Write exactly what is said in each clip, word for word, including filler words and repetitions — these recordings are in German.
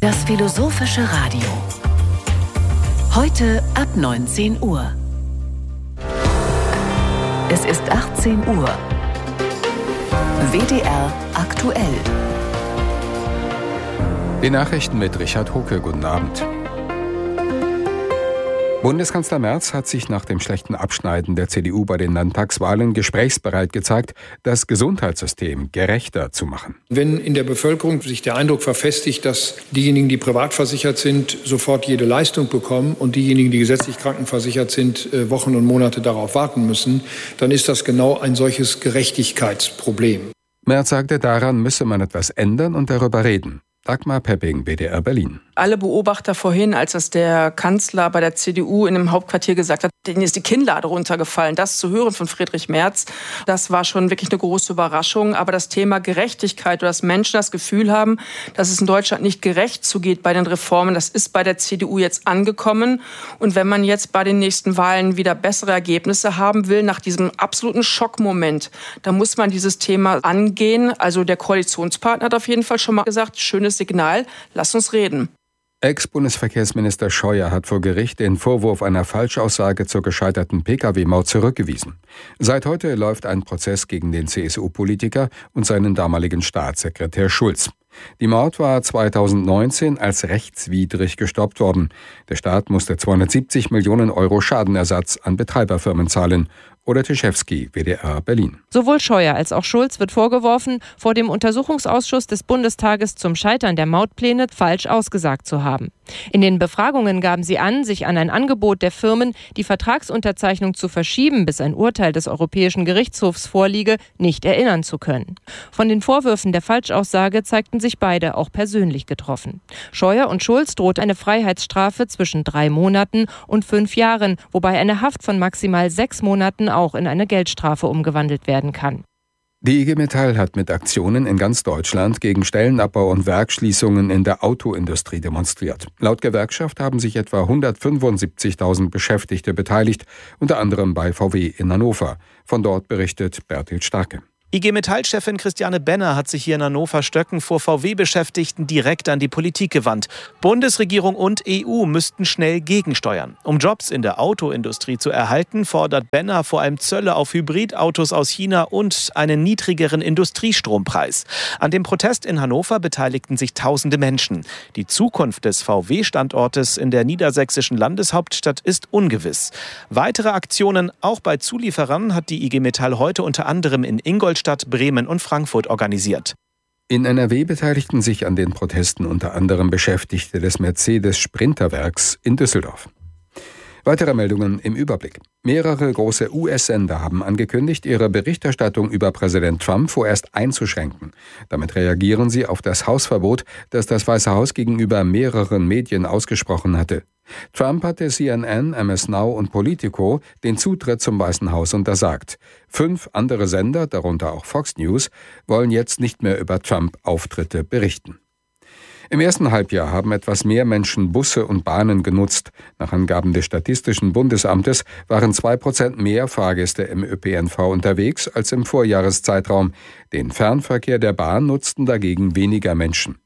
Das Philosophische Radio. Heute ab neunzehn Uhr. Es ist achtzehn Uhr. W D R aktuell. Die Nachrichten mit Richard Hucke. Guten Abend. Bundeskanzler Merz hat sich nach dem schlechten Abschneiden der C D U bei den Landtagswahlen gesprächsbereit gezeigt, das Gesundheitssystem gerechter zu machen. Wenn in der Bevölkerung sich der Eindruck verfestigt, dass diejenigen, die privat versichert sind, sofort jede Leistung bekommen und diejenigen, die gesetzlich krankenversichert sind, Wochen und Monate darauf warten müssen, dann ist das genau ein solches Gerechtigkeitsproblem. Merz sagte, daran müsse man etwas ändern und darüber reden. Dagmar Pepping, W D R Berlin. Alle Beobachter vorhin, als das der Kanzler bei der C D U in dem Hauptquartier gesagt hat, denen ist die Kinnlade runtergefallen. Das zu hören von Friedrich Merz, das war schon wirklich eine große Überraschung. Aber das Thema Gerechtigkeit, oder dass Menschen das Gefühl haben, dass es in Deutschland nicht gerecht zugeht bei den Reformen, das ist bei der C D U jetzt angekommen. Und wenn man jetzt bei den nächsten Wahlen wieder bessere Ergebnisse haben will, nach diesem absoluten Schockmoment, dann muss man dieses Thema angehen. Also der Koalitionspartner hat auf jeden Fall schon mal gesagt, schönes Signal, lass uns reden. Ex-Bundesverkehrsminister Scheuer hat vor Gericht den Vorwurf einer Falschaussage zur gescheiterten Pkw-Maut zurückgewiesen. Seit heute läuft ein Prozess gegen den C S U-Politiker und seinen damaligen Staatssekretär Schulz. Die Maut war zweitausendneunzehn als rechtswidrig gestoppt worden. Der Staat musste zweihundertsiebzig Millionen Euro Schadenersatz an Betreiberfirmen zahlen. Oder Tischewski, W D R Berlin. Sowohl Scheuer als auch Schulz wird vorgeworfen, vor dem Untersuchungsausschuss des Bundestages zum Scheitern der Mautpläne falsch ausgesagt zu haben. In den Befragungen gaben sie an, sich an ein Angebot der Firmen, die Vertragsunterzeichnung zu verschieben, bis ein Urteil des Europäischen Gerichtshofs vorliege, nicht erinnern zu können. Von den Vorwürfen der Falschaussage zeigten sich beide auch persönlich getroffen. Scheuer und Schulz droht eine Freiheitsstrafe zwischen drei Monaten und fünf Jahren, wobei eine Haft von maximal sechs Monaten auch in eine Geldstrafe umgewandelt werden kann. Die I G Metall hat mit Aktionen in ganz Deutschland gegen Stellenabbau und Werksschließungen in der Autoindustrie demonstriert. Laut Gewerkschaft haben sich etwa hundertfünfundsiebzigtausend Beschäftigte beteiligt, unter anderem bei V W in Hannover. Von dort berichtet Bertil Starke. I G Metall-Chefin Christiane Benner hat sich hier in Hannover-Stöcken vor V W-Beschäftigten direkt an die Politik gewandt. Bundesregierung und E U müssten schnell gegensteuern. Um Jobs in der Autoindustrie zu erhalten, fordert Benner vor allem Zölle auf Hybridautos aus China und einen niedrigeren Industriestrompreis. An dem Protest in Hannover beteiligten sich tausende Menschen. Die Zukunft des V W-Standortes in der niedersächsischen Landeshauptstadt ist ungewiss. Weitere Aktionen auch bei Zulieferern hat die I G Metall heute unter anderem in Ingolstadt, Bremen und Frankfurt organisiert. In N R W beteiligten sich an den Protesten unter anderem Beschäftigte des Mercedes-Sprinterwerks in Düsseldorf. Weitere Meldungen im Überblick. Mehrere große U S-Sender haben angekündigt, ihre Berichterstattung über Präsident Trump vorerst einzuschränken. Damit reagieren sie auf das Hausverbot, das das Weiße Haus gegenüber mehreren Medien ausgesprochen hatte. Trump hatte C N N, M S Now und Politico den Zutritt zum Weißen Haus untersagt. Fünf andere Sender, darunter auch Fox News, wollen jetzt nicht mehr über Trump-Auftritte berichten. Im ersten Halbjahr haben etwas mehr Menschen Busse und Bahnen genutzt. Nach Angaben des Statistischen Bundesamtes waren zwei Prozent mehr Fahrgäste im Ö P N V unterwegs als im Vorjahreszeitraum. Den Fernverkehr der Bahn nutzten dagegen weniger Menschen.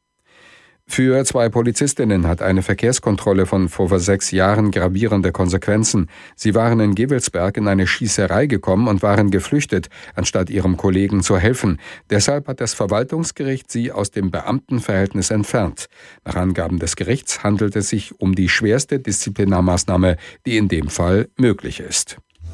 Für zwei Polizistinnen hat eine Verkehrskontrolle von vor sechs Jahren gravierende Konsequenzen. Sie waren in Gevelsberg in eine Schießerei gekommen und waren geflüchtet, anstatt ihrem Kollegen zu helfen. Deshalb hat das Verwaltungsgericht sie aus dem Beamtenverhältnis entfernt. Nach Angaben des Gerichts handelt es sich um die schwerste Disziplinarmaßnahme, die in dem Fall möglich ist.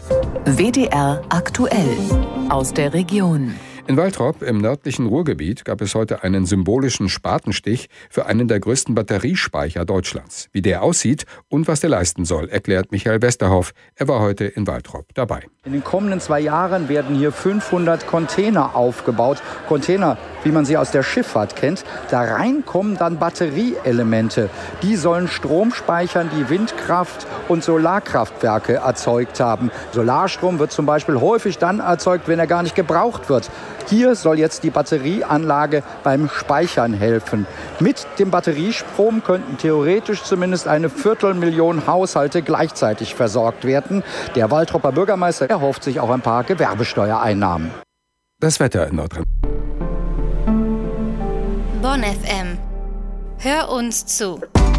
W D R aktuell aus der Region. In Waltrop im nördlichen Ruhrgebiet gab es heute einen symbolischen Spatenstich für einen der größten Batteriespeicher Deutschlands. Wie der aussieht und was der leisten soll, erklärt Michael Westerhoff. Er war heute in Waltrop dabei. In den kommenden zwei Jahren werden hier fünfhundert Container aufgebaut. Container, wie man sie aus der Schifffahrt kennt. Da rein kommen dann Batterieelemente. Die sollen Strom speichern, die Windkraft- und Solarkraftwerke erzeugt haben. Solarstrom wird zum Beispiel häufig dann erzeugt, wenn er gar nicht gebraucht wird. Hier soll jetzt die Batterieanlage beim Speichern helfen. Mit dem Batteriestrom könnten theoretisch zumindest eine Viertelmillion Haushalte gleichzeitig versorgt werden. Der Waltroper Bürgermeister erhofft sich auch ein paar Gewerbesteuereinnahmen. Das Wetter in Nordrhein. Bonn F M. Hör uns zu.